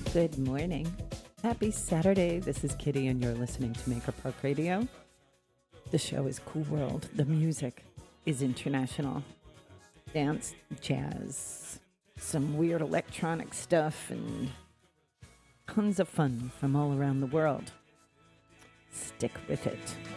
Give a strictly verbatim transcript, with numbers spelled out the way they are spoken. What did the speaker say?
Good morning. Happy Saturday. This is Kitty, and you're listening to Maker Park Radio. The show is Cool World. The music is international. Dance, jazz, some weird electronic stuff, and tons of fun from all around the world. Stick with it.